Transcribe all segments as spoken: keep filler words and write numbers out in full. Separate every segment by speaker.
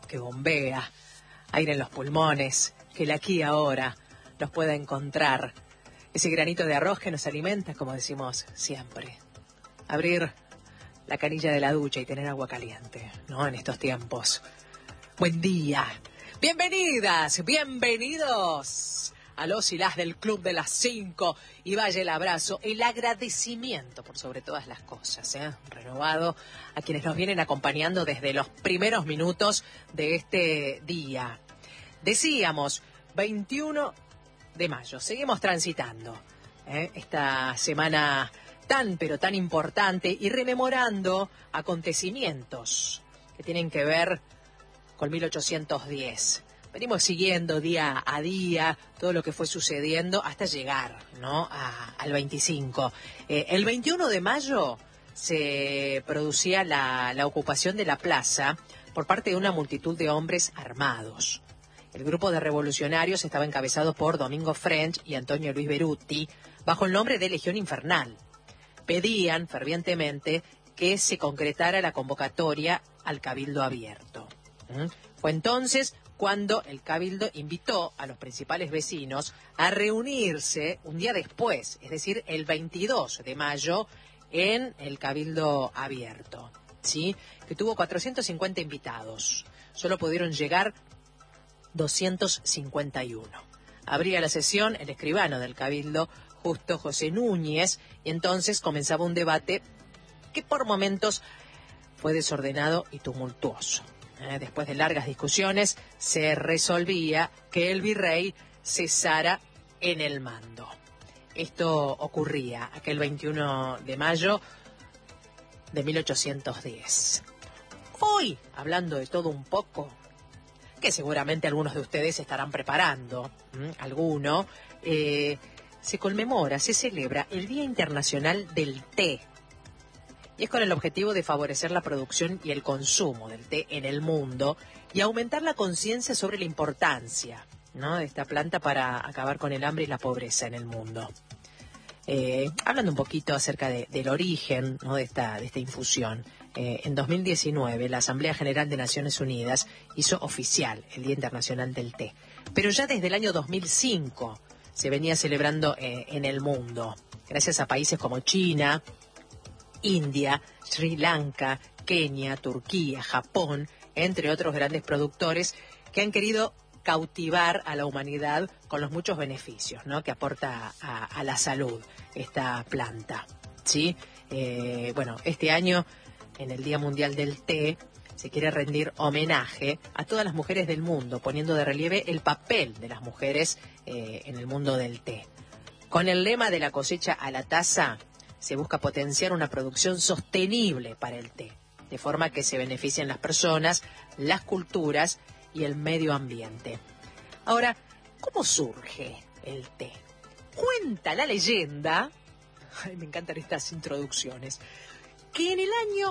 Speaker 1: que bombea aire en los pulmones, que el aquí y ahora nos pueda encontrar. Ese granito de arroz que nos alimenta, como decimos siempre. Abrir la canilla de la ducha y tener agua caliente, ¿no? En estos tiempos. Buen día. Bienvenidas, bienvenidos a los y las del Club de las Cinco. Y vaya el abrazo, el agradecimiento por sobre todas las cosas, ¿eh? Renovado a quienes nos vienen acompañando desde los primeros minutos de este día. Decíamos, veintiuno de mayo, seguimos transitando ¿eh? esta semana tan pero tan importante y rememorando acontecimientos que tienen que ver con mil ochocientos diez. Venimos siguiendo día a día todo lo que fue sucediendo hasta llegar, ¿no? a, al veinticinco. Eh, el veintiuno de mayo se producía la, la ocupación de la plaza por parte de una multitud de hombres armados. El grupo de revolucionarios estaba encabezado por Domingo French y Antonio Luis Beruti, bajo el nombre de Legión Infernal. Pedían fervientemente que se concretara la convocatoria al Cabildo Abierto. ¿Mm? Fue entonces cuando el Cabildo invitó a los principales vecinos a reunirse un día después, es decir, el veintidós de mayo, en el Cabildo Abierto, ¿sí? Que tuvo cuatrocientos cincuenta invitados. Solo pudieron llegar doscientos cincuenta y uno. Abría la sesión el escribano del Cabildo, Justo José Núñez, y entonces comenzaba un debate que por momentos fue desordenado y tumultuoso. Eh, después de largas discusiones, se resolvía que el virrey cesara en el mando. Esto ocurría aquel veintiuno de mayo de mil ochocientos diez. Hoy, hablando de todo un poco, que seguramente algunos de ustedes estarán preparando, ¿m? alguno, eh, se conmemora, se celebra el Día Internacional del Té. Y es con el objetivo de favorecer la producción y el consumo del té en el mundo y aumentar la conciencia sobre la importancia, ¿no? de esta planta para acabar con el hambre y la pobreza en el mundo. Eh, hablando un poquito acerca de, del origen, ¿no? de, esta, de esta infusión. Eh, en dos mil diecinueve, la Asamblea General de Naciones Unidas hizo oficial el Día Internacional del Té. Pero ya desde el año dos mil cinco se venía celebrando eh, en el mundo, gracias a países como China, India, Sri Lanka, Kenia, Turquía, Japón, entre otros grandes productores que han querido cautivar a la humanidad con los muchos beneficios, ¿no? que aporta a, a la salud esta planta, ¿sí? Eh, bueno, este año, en el Día Mundial del Té, se quiere rendir homenaje a todas las mujeres del mundo, poniendo de relieve el papel de las mujeres eh, en el mundo del té. Con el lema de la cosecha a la taza, se busca potenciar una producción sostenible para el té, de forma que se beneficien las personas, las culturas y el medio ambiente. Ahora, ¿cómo surge el té? Cuenta la leyenda, ay, me encantan estas introducciones, que en el año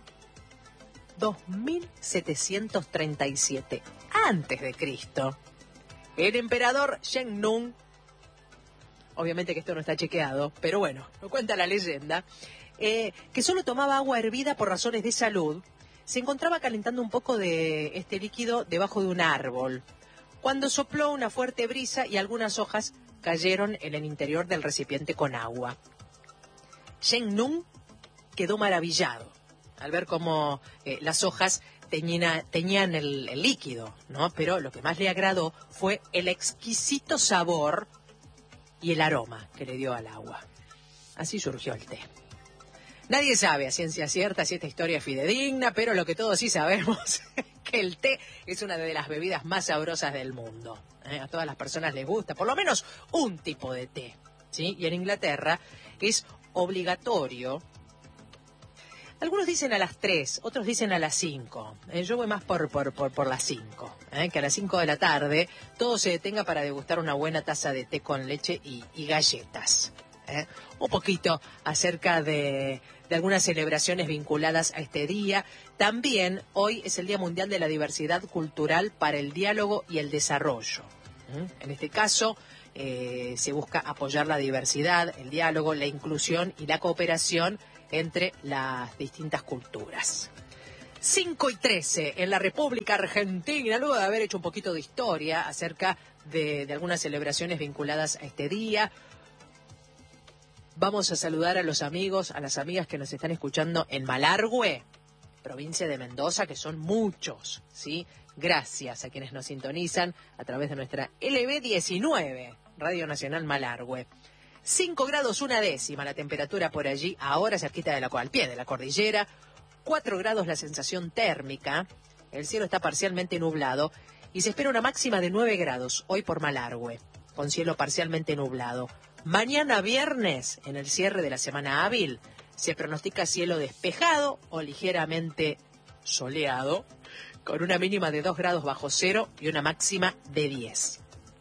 Speaker 1: dos mil setecientos treinta y siete antes de Cristo, el emperador Zheng Nung, obviamente que esto no está chequeado, pero bueno, lo cuenta la leyenda, eh, que solo tomaba agua hervida por razones de salud, se encontraba calentando un poco de este líquido debajo de un árbol, cuando sopló una fuerte brisa y algunas hojas cayeron en el interior del recipiente con agua. Zheng Nung quedó maravillado al ver cómo eh, las hojas teñina, teñían el, el líquido, ¿no? Pero lo que más le agradó fue el exquisito sabor y el aroma que le dio al agua. Así surgió el té. Nadie sabe a ciencia cierta si esta historia es fidedigna, pero lo que todos sí sabemos es que el té es una de las bebidas más sabrosas del mundo. ¿eh? A todas las personas les gusta, por lo menos un tipo de té, ¿sí? Y en Inglaterra es obligatorio. Algunos dicen a las tres, otros dicen a las cinco. Eh, yo voy más por, por, por, por las cinco. Eh, que a las cinco de la tarde todo se detenga para degustar una buena taza de té con leche y, y galletas. Eh. Un poquito acerca de, de algunas celebraciones vinculadas a este día. También hoy es el Día Mundial de la Diversidad Cultural para el Diálogo y el Desarrollo. Eh. En este caso, eh, se busca apoyar la diversidad, el diálogo, la inclusión y la cooperación entre las distintas culturas. cinco y trece en la República Argentina, luego de haber hecho un poquito de historia acerca de, de algunas celebraciones vinculadas a este día. Vamos a saludar a los amigos, a las amigas que nos están escuchando en Malargüe, provincia de Mendoza, que son muchos, ¿sí? Gracias a quienes nos sintonizan a través de nuestra L B diecinueve, Radio Nacional Malargüe. cinco grados una décima la temperatura por allí, ahora cerquita de la, al pie de la cordillera. cuatro grados la sensación térmica, el cielo está parcialmente nublado y se espera una máxima de nueve grados hoy por Malargüe, con cielo parcialmente nublado. Mañana viernes, en el cierre de la semana hábil, se pronostica cielo despejado o ligeramente soleado, con una mínima de dos grados bajo cero y una máxima de diez.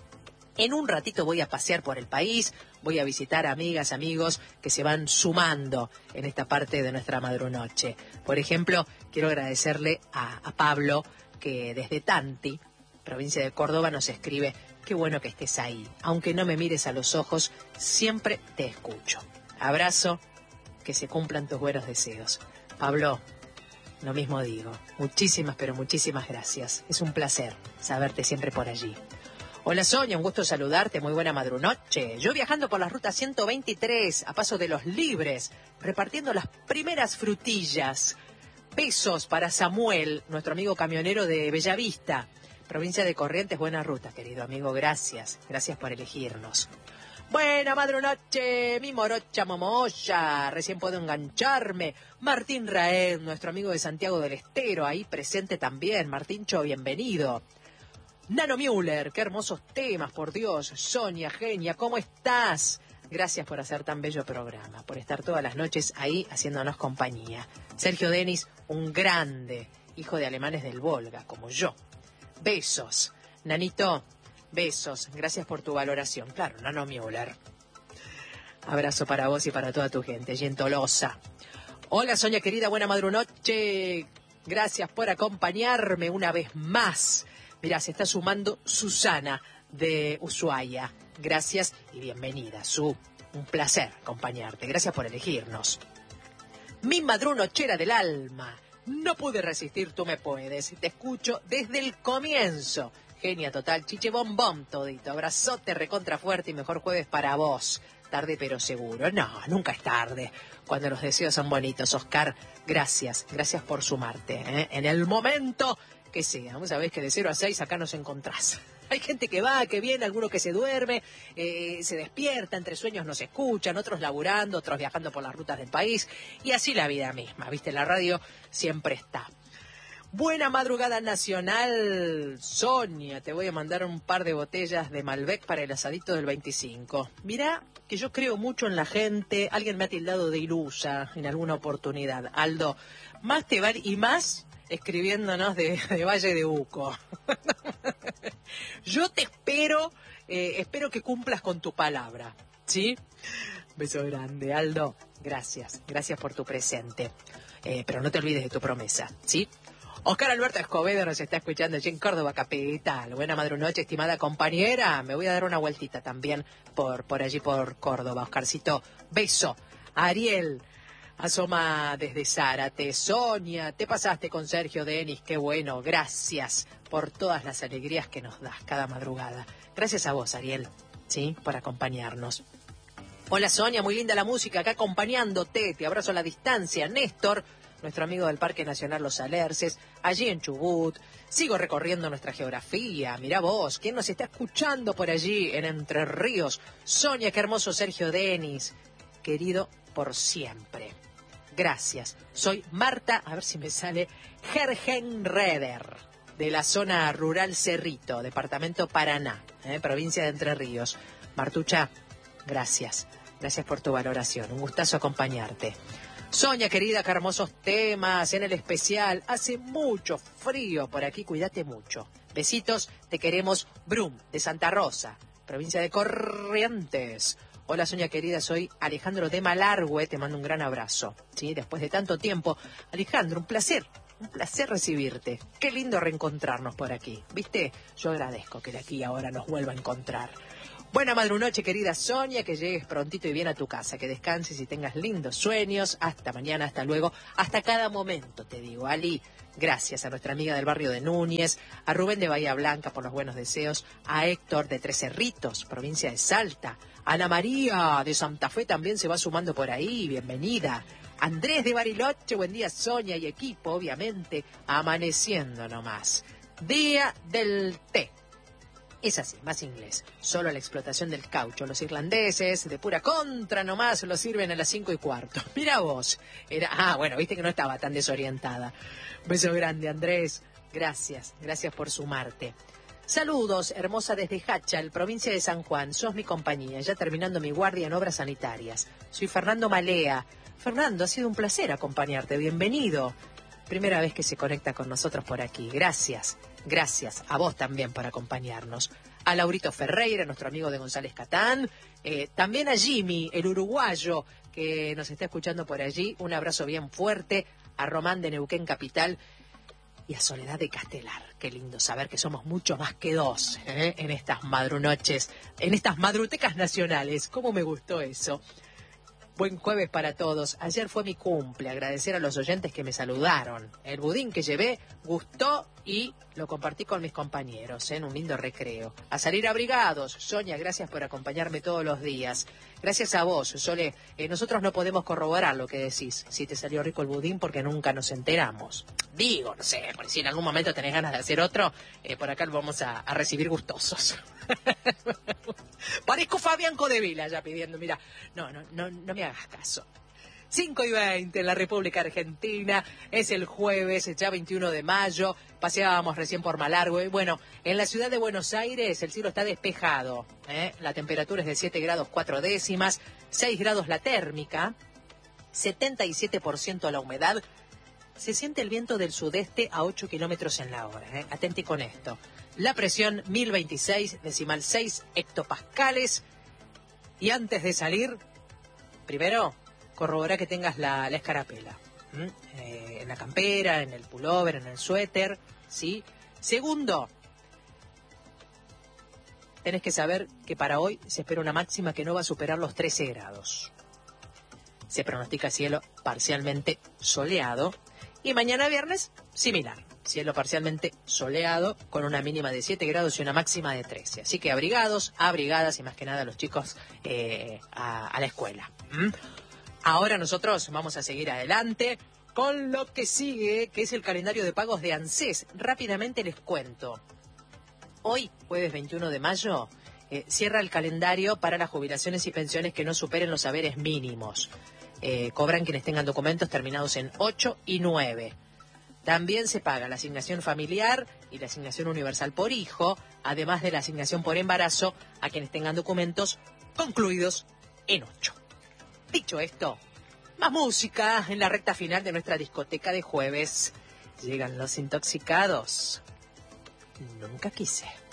Speaker 1: En un ratito voy a pasear por el país, voy a visitar amigas, amigos que se van sumando en esta parte de nuestra madrunoche. Por ejemplo, quiero agradecerle a, a Pablo, que desde Tanti, provincia de Córdoba, nos escribe: qué bueno que estés ahí. Aunque no me mires a los ojos, siempre te escucho. Abrazo, que se cumplan tus buenos deseos. Pablo, lo mismo digo. Muchísimas, pero muchísimas gracias. Es un placer saberte siempre por allí. Hola Sonia, un gusto saludarte, muy buena madrunoche. Yo viajando por la ruta ciento veintitrés, a paso de los Libres, repartiendo las primeras frutillas. Besos para Samuel, nuestro amigo camionero de Bellavista, provincia de Corrientes. Buena ruta, querido amigo, gracias. Gracias por elegirnos. Buena madrunoche, mi morocha momoya, recién puedo engancharme. Martín Raed, nuestro amigo de Santiago del Estero, ahí presente también. Martíncho, bienvenido. Nano Müller, qué hermosos temas, por Dios. Sonia, genia, ¿cómo estás? Gracias por hacer tan bello programa, por estar todas las noches ahí haciéndonos compañía. Sergio Denis, un grande, hijo de alemanes del Volga, como yo. Besos. Nanito, besos. Gracias por tu valoración. Claro, Nano Müller. Abrazo para vos y para toda tu gente. Y en Tolosa. Hola, Sonia querida, buena madrunoche. Gracias por acompañarme una vez más. Mirá, se está sumando Susana de Ushuaia. Gracias y bienvenida, Su. Un placer acompañarte. Gracias por elegirnos. Mi madrunochera del alma. No pude resistir, tú me puedes. Te escucho desde el comienzo. Genia total, chiche bombón todito. Abrazote recontra fuerte y mejor jueves para vos. Tarde pero seguro. No, nunca es tarde. Cuando los deseos son bonitos. Oscar, gracias. Gracias por sumarte, ¿eh? En el momento que sea. Vos sabés que de cero a seis acá nos encontrás. Hay gente que va, que viene, alguno que se duerme, eh, se despierta, entre sueños nos escuchan, otros laburando, otros viajando por las rutas del país. Y así la vida misma, ¿viste? La radio siempre está. Buena madrugada nacional, Sonia. Te voy a mandar un par de botellas de Malbec para el asadito del veinticinco. Mirá que yo creo mucho en la gente. Alguien me ha tildado de ilusa en alguna oportunidad. Aldo, más te vale y más escribiéndonos de, de Valle de Uco. Yo te espero, eh, espero que cumplas con tu palabra, ¿sí? Beso grande, Aldo. Gracias, gracias por tu presente. Eh, pero no te olvides de tu promesa, ¿sí? Oscar Alberto Escobedo nos está escuchando allí en Córdoba capital. Buena madrunoche, estimada compañera. Me voy a dar una vueltita también por, por allí por Córdoba. Oscarcito, beso. Ariel asoma desde Zárate. Sonia, te pasaste con Sergio Denis, qué bueno, gracias por todas las alegrías que nos das cada madrugada. Gracias a vos, Ariel, ¿sí? Por acompañarnos. Hola, Sonia, muy linda la música, acá acompañándote, te abrazo a la distancia. Néstor, nuestro amigo del Parque Nacional Los Alerces, allí en Chubut. Sigo recorriendo nuestra geografía, mirá vos, ¿quién nos está escuchando por allí en Entre Ríos? Sonia, qué hermoso Sergio Denis, querido por siempre. Gracias. Soy Marta, a ver si me sale, Gergenreder, de la zona rural Cerrito, departamento Paraná, ¿eh? Provincia de Entre Ríos. Martucha, gracias. Gracias por tu valoración. Un gustazo acompañarte. Sonia, querida, qué hermosos temas en el especial. Hace mucho frío por aquí, cuídate mucho. Besitos, te queremos. Brum, de Santa Rosa, provincia de Corrientes. Hola, Sonia querida, soy Alejandro de Malargüe, te mando un gran abrazo. ¿Sí? Después de tanto tiempo, Alejandro, un placer, un placer recibirte. Qué lindo reencontrarnos por aquí, ¿viste? Yo agradezco que de aquí a ahora nos vuelva a encontrar. Buena madrunoche, querida Sonia, que llegues prontito y bien a tu casa, que descanses y tengas lindos sueños. Hasta mañana, hasta luego, hasta cada momento, te digo. Ali, Gracias a nuestra amiga del barrio de Núñez, a Rubén de Bahía Blanca por los buenos deseos, a Héctor de Tres Cerritos, provincia de Salta, Ana María de Santa Fe también se va sumando por ahí, bienvenida. Andrés de Bariloche, buen día Sonia y equipo, obviamente, amaneciendo nomás. Día del té. Es así, más inglés. Solo la explotación del caucho. Los irlandeses, de pura contra nomás, lo sirven a las cinco y cuarto. Mira vos. Era, ah, bueno, viste que no estaba tan desorientada. Beso grande, Andrés. Gracias, gracias por sumarte. Saludos, hermosa desde Hachal, provincia de San Juan. Sos mi compañía, ya terminando mi guardia en obras sanitarias. Soy Fernando Malea. Fernando, ha sido un placer acompañarte. Bienvenido. Primera vez que se conecta con nosotros por aquí. Gracias, gracias a vos también por acompañarnos. A Laurito Ferreira, nuestro amigo de González Catán. Eh, también a Jimmy, el uruguayo, que nos está escuchando por allí. Un abrazo bien fuerte. A Román de Neuquén Capital. Y a Soledad de Castelar. Qué lindo saber que somos mucho más que dos ¿eh? en estas madrunoches, en estas madrutecas nacionales. ¿Cómo me gustó eso? Buen jueves para todos. Ayer fue mi cumple. Agradecer a los oyentes que me saludaron. El budín que llevé gustó y lo compartí con mis compañeros ¿eh? en un lindo recreo. A salir abrigados. Sonia, gracias por acompañarme todos los días. Gracias a vos, Sole. Eh, nosotros no podemos corroborar lo que decís. Si te salió rico el budín porque nunca nos enteramos. Digo, no sé, por si en algún momento tenés ganas de hacer otro, eh, por acá lo vamos a, a recibir gustosos. Parezco Fabián Codevila ya pidiendo, mira, no, no, no, no me hagas caso. cinco y veinte en la República Argentina, es el jueves, ya veintiuno de mayo, paseábamos recién por Malargüe. Bueno, en la ciudad de Buenos Aires el cielo está despejado, ¿eh? La temperatura es de siete grados cuatro décimas, seis grados la térmica, setenta y siete por ciento la humedad, se siente el viento del sudeste a ocho kilómetros en la hora, ¿eh? Atenti con esto. La presión mil veintiséis decimal seis hectopascales. Y antes de salir, primero, corrobora que tengas la, la escarapela. ¿Mm? Eh, en la campera, en el pullover, en el suéter, ¿sí? Segundo, tenés que saber que para hoy se espera una máxima que no va a superar los trece grados. Se pronostica cielo parcialmente soleado. Y mañana viernes, similar. Cielo parcialmente soleado, con una mínima de siete grados y una máxima de trece. Así que abrigados, abrigadas y más que nada los chicos eh, a, a la escuela. ¿Mm? Ahora nosotros vamos a seguir adelante con lo que sigue, que es el calendario de pagos de ANSES. Rápidamente les cuento. Hoy, jueves veintiuno de mayo, eh, cierra el calendario para las jubilaciones y pensiones que no superen los haberes mínimos. Eh, cobran quienes tengan documentos terminados en ocho y nueve. También se paga la asignación familiar y la asignación universal por hijo, además de la asignación por embarazo a quienes tengan documentos concluidos en ocho. Dicho esto, más música en la recta final de nuestra discoteca de jueves. Llegan los intoxicados. Nunca quise.